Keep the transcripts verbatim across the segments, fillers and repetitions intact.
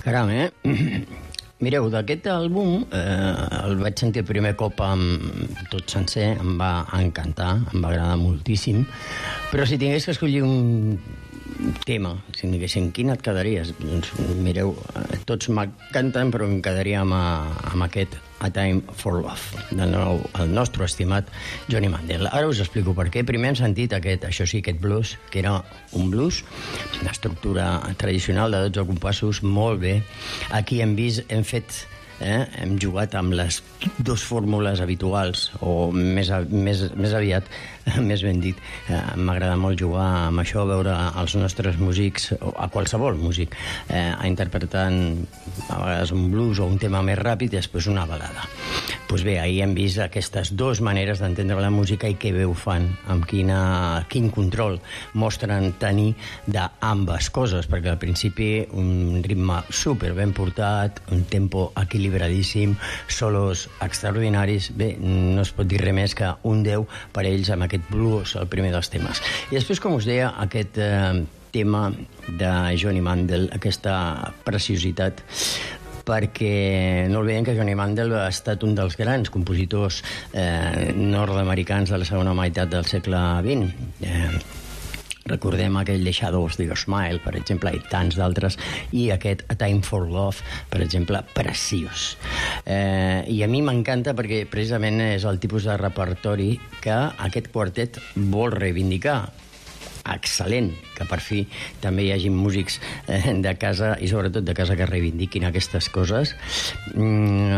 Caram, eh? Mireu, d'aquest àlbum eh, el vaig sentir el primer cop amb tot sencer, em va encantar, em va agradar moltíssim, però si tingués que escollir un tema, si em diguessin quin et quedaries, doncs mireu, tots m'encanten, però em quedaria amb, amb aquest A Time for Love, de nou el nostre estimat Johnny Mandel. Ara us explico per què. Primer hem sentit aquest, això sí, aquest blues, que era un blues, una estructura tradicional de dotze compassos, molt bé. Aquí hem vist, hem fet... Eh? Hem jugat amb les dues fórmules habituals, o més, més, més aviat, més ben dit, eh, m'agrada molt jugar amb això, veure els nostres músics, o a qualsevol músic, eh, interpretant a vegades un blues o un tema més ràpid i després una balada. Doncs bé, ahir hem vist aquestes dues maneres d'entendre la música i què bé ho fan, amb quina, quin control mostren tenir d'ambes coses, perquè al principi un ritme super ben portat, un tempo equilibradíssim, solos extraordinaris, bé, no es pot dir res més que un deu per ells amb aquest blues, el primer dels temes. I després, com us deia, aquest eh, tema de Johnny Mandel, aquesta preciositat, perquè no oblidem que Johnny Mandel ha estat un dels grans compositors eh, nord-americans de la segona meitat del segle vint. Eh, recordem aquell The Shadows of Your Smile, per exemple, i tants d'altres, i aquest A Time for Love, per exemple, preciós. Eh, I a mi m'encanta perquè precisament és el tipus de repertori que aquest quartet vol reivindicar. Excel·lent, que per fi també hi hagi músics eh, de casa, i sobretot de casa, que reivindiquin aquestes coses, mm,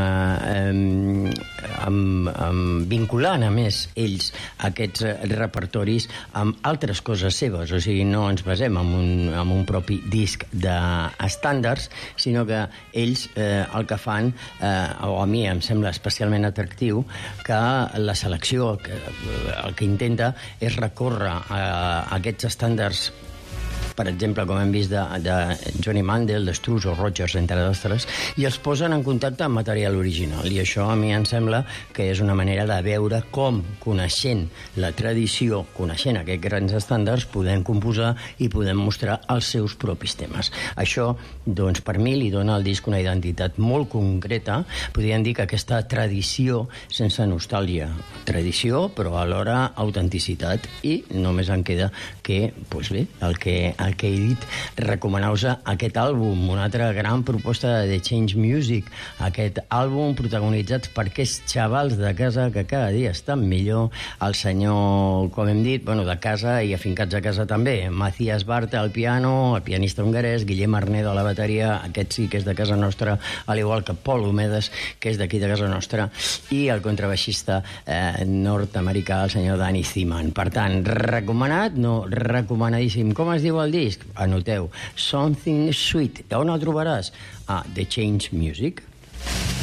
eh, amb, amb, vinculant a més ells aquests repertoris amb altres coses seves, o sigui, no ens basem en un, en un propi disc d'estàndards, sinó que ells eh, el que fan, eh, o a mi em sembla especialment atractiu, que la selecció, que, el que intenta és recórrer a, a aquests estàndards, per exemple, com hem vist de, de Johnny Mandel, de Struz o Rogers, entre d'altres, i els posen en contacte amb material original. I això a mi em sembla que és una manera de veure com, coneixent la tradició, coneixent aquests grans estàndards, podem composar i podem mostrar els seus propis temes. Això, doncs, per mi li dona al disc una identitat molt concreta. Podríem dir que aquesta tradició sense nostàlgia. Tradició, però alhora autenticitat. I només en queda que, doncs bé, el que el que he dit, recomanar-vos aquest àlbum, una altra gran proposta de The Change Music, aquest àlbum protagonitzat per aquests xavals de casa que cada dia estan millor, el senyor, com hem dit, bueno, de casa i afincats a casa també, Macias Barta al piano, el pianista hongarès, Guillem Arnedo a la bateria, aquest sí que és de casa nostra, al igual que Paul Homedes, que és d'aquí de casa nostra, i el contrabaixista eh, nord-americà, el senyor Danny Ziman. Per tant, recomanat, no, recomanadíssim. Com es diu el disc? Anoteu, Something Sweet. On el trobaràs? A The Change Music.